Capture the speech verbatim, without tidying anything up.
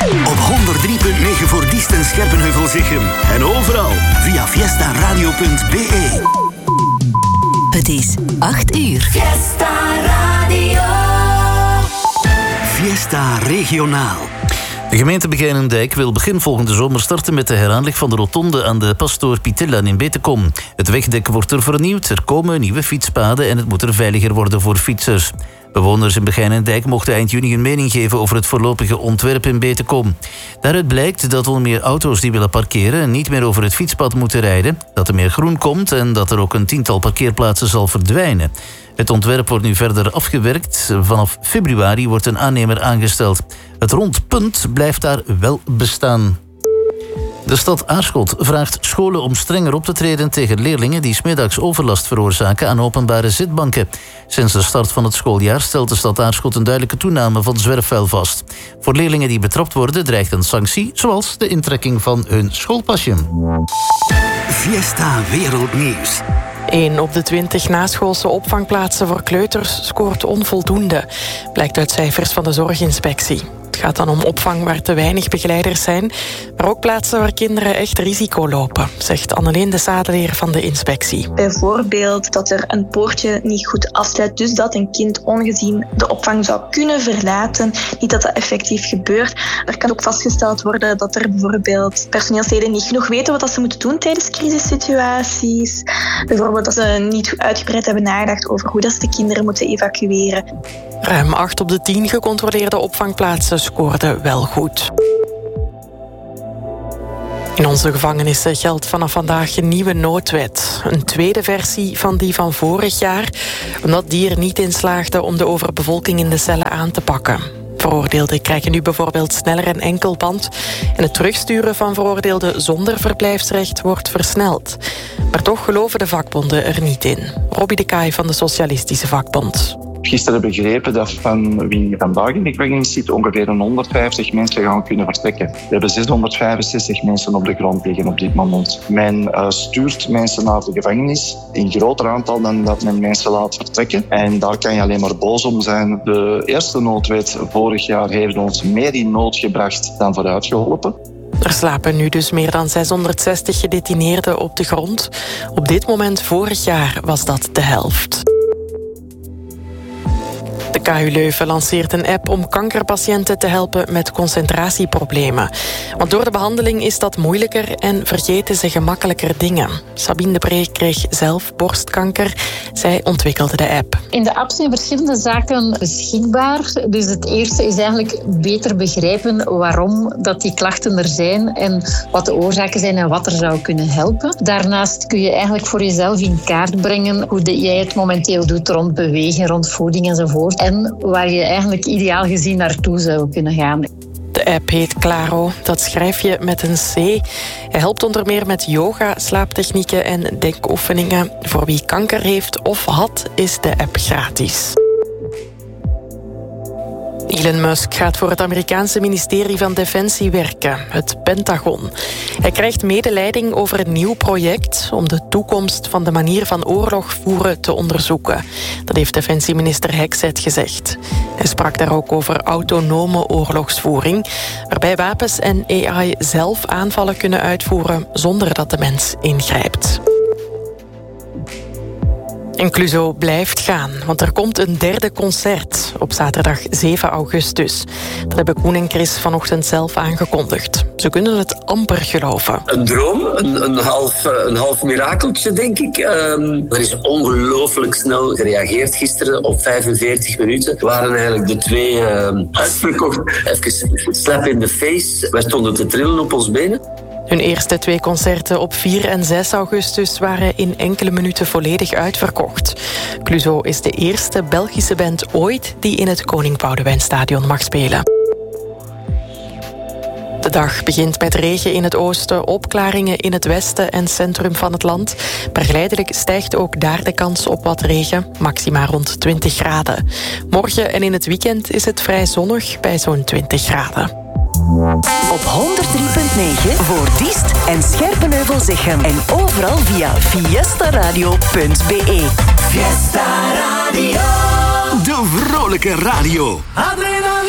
Op honderd drie punt negen voor Diest en Scherpenheuvel-Zichem. En overal via fiesta radio punt b e. Het is acht uur. Fiesta Radio. Fiesta Regionaal. De gemeente Begijnendijk wil begin volgende zomer starten met de heraanleg van de rotonde aan de Pastoor Pietillaan in Betekom. Het wegdek wordt er vernieuwd, er komen nieuwe fietspaden en het moet er veiliger worden voor fietsers. Bewoners in Begijnendijk mochten eind juni hun mening geven over het voorlopige ontwerp in Betekom. Daaruit blijkt dat onder meer auto's die willen parkeren niet meer over het fietspad moeten rijden, dat er meer groen komt en dat er ook een tiental parkeerplaatsen zal verdwijnen. Het ontwerp wordt nu verder afgewerkt. Vanaf februari wordt een aannemer aangesteld. Het rondpunt blijft daar wel bestaan. De stad Aarschot vraagt scholen om strenger op te treden tegen leerlingen die 's middags overlast veroorzaken aan openbare zitbanken. Sinds de start van het schooljaar stelt de stad Aarschot een duidelijke toename van zwerfvuil vast. Voor leerlingen die betrapt worden dreigt een sanctie, zoals de intrekking van hun schoolpasje. Fiesta Wereldnieuws. één op de twintig naschoolse opvangplaatsen voor kleuters scoort onvoldoende, blijkt uit cijfers van de zorginspectie. Het gaat dan om opvang waar te weinig begeleiders zijn, maar ook plaatsen waar kinderen echt risico lopen, zegt Anneleen de Sadeleer van de inspectie. Bijvoorbeeld dat er een poortje niet goed afsluit, dus dat een kind ongezien de opvang zou kunnen verlaten. Niet dat dat effectief gebeurt. Er kan ook vastgesteld worden dat er bijvoorbeeld personeelsleden niet genoeg weten wat ze moeten doen tijdens crisissituaties. Bijvoorbeeld dat ze niet uitgebreid hebben nagedacht over hoe dat ze de kinderen moeten evacueren. Ruim acht op de tien gecontroleerde opvangplaatsen scoorden wel goed. In onze gevangenissen geldt vanaf vandaag een nieuwe noodwet. Een tweede versie van die van vorig jaar, omdat die er niet in slaagde om de overbevolking in de cellen aan te pakken. Veroordeelden krijgen nu bijvoorbeeld sneller een enkelband en het terugsturen van veroordeelden zonder verblijfsrecht wordt versneld. Maar toch geloven de vakbonden er niet in. Robbie de Kaai van de Socialistische Vakbond. Gisteren begrepen dat van wie vandaag in de gevangenis zit ongeveer een honderdvijftig mensen gaan kunnen vertrekken. We hebben zeshonderdvijfenzestig mensen op de grond liggen op dit moment. Men uh, stuurt mensen naar de gevangenis in groter aantal dan dat men mensen laat vertrekken. En daar kan je alleen maar boos om zijn. De eerste noodwet vorig jaar heeft ons meer in nood gebracht dan vooruit geholpen. Er slapen nu dus meer dan zeshonderdzestig gedetineerden op de grond. Op dit moment vorig jaar was dat de helft. De K U Leuven lanceert een app om kankerpatiënten te helpen met concentratieproblemen. Want door de behandeling is dat moeilijker en vergeten ze gemakkelijker dingen. Sabine de Bree kreeg zelf borstkanker. Zij ontwikkelde de app. In de app zijn verschillende zaken beschikbaar. Dus het eerste is eigenlijk beter begrijpen waarom dat die klachten er zijn en wat de oorzaken zijn en wat er zou kunnen helpen. Daarnaast kun je eigenlijk voor jezelf in kaart brengen hoe de, jij het momenteel doet rond bewegen, rond voeding enzovoort. En waar je eigenlijk ideaal gezien naartoe zou kunnen gaan. De app heet Claro, dat schrijf je met een C. Hij helpt onder meer met yoga, slaaptechnieken en denkoefeningen. Voor wie kanker heeft of had, is de app gratis. Elon Musk gaat voor het Amerikaanse ministerie van Defensie werken, het Pentagon. Hij krijgt medeleiding over een nieuw project om de toekomst van de manier van oorlog voeren te onderzoeken. Dat heeft defensieminister Hexet gezegd. Hij sprak daar ook over autonome oorlogsvoering, waarbij wapens en A I zelf aanvallen kunnen uitvoeren zonder dat de mens ingrijpt. En Clouseau blijft gaan, want er komt een derde concert op zaterdag zeven augustus. Dat hebben Koen en Chris vanochtend zelf aangekondigd. Ze kunnen het amper geloven. Een droom, een, een, half, een half mirakeltje, denk ik. Um, er is ongelooflijk snel gereageerd gisteren op vijfenveertig minuten. Het waren eigenlijk de twee uh, uitverkocht. Even slap in the face. Wij stonden te trillen op ons benen. Hun eerste twee concerten op vier en zes augustus waren in enkele minuten volledig uitverkocht. Clouseau is de eerste Belgische band ooit die in het Koning Boudewijnstadion mag spelen. De dag begint met regen in het oosten, opklaringen in het westen en centrum van het land. Maar geleidelijk stijgt ook daar de kans op wat regen, maxima rond twintig graden. Morgen en in het weekend is het vrij zonnig bij zo'n twintig graden. Op honderd drie punt negen voor Diest en Scherpenheuvel-Zichem. En overal via fiesta radio punt b e. Fiesta Radio. De vrolijke radio. Adrenaline.